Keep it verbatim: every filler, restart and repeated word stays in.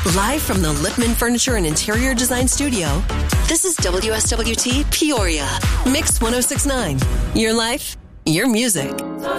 Live from the Lipman Furniture and Interior Design Studio, this is W S W T Peoria. Mix one oh six point nine. Your life, your music.